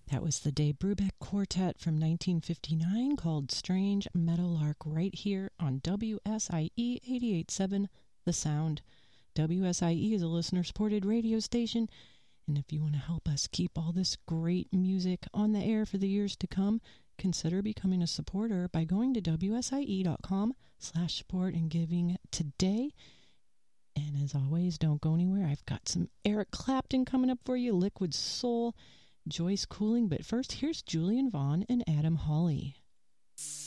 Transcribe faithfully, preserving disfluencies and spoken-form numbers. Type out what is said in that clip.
That was the Dave Brubeck Quartet from nineteen fifty-nine called Strange Meadowlark right here on W S I E eighty-eight point seven The Sound. W S I E is a listener-supported radio station, and if you want to help us keep all this great music on the air for the years to come, consider becoming a supporter by going to W S I E dot com slash support and giving today. And as always, don't go anywhere. I've got some Eric Clapton coming up for you, Liquid Soul, Joyce Cooling. But first, here's Julian Vaughn and Adam Hawley.